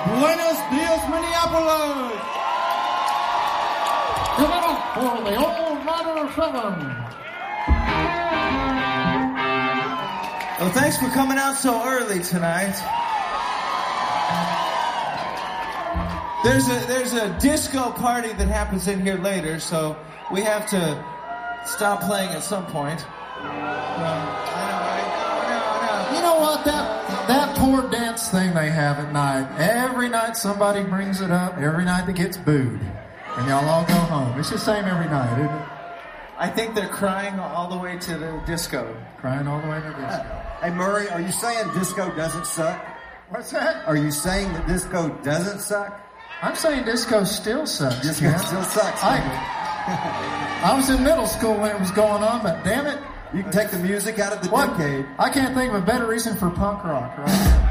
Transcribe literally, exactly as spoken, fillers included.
Buenos dias, Minneapolis! Give it up for the old ninety-seven. Well, thanks for coming out so early tonight. There's a there's a disco party that happens in here later, so we have to stop playing at some point. Uh, I know, I know, I know. You know what? That that poor dance thing they have at night. Every night somebody brings it up. Every night that gets booed, and y'all all go home. It's the same every night, isn't it? I think they're crying all the way to the disco. Crying all the way to the disco. Hey, Murray, are you saying disco doesn't suck? What's that? Are you saying that disco doesn't suck? I'm saying disco still sucks. Disco man. still sucks. I, I was in middle school when it was going on, but damn it. You can take the music out of the What? decade. I can't think of a better reason for punk rock, right?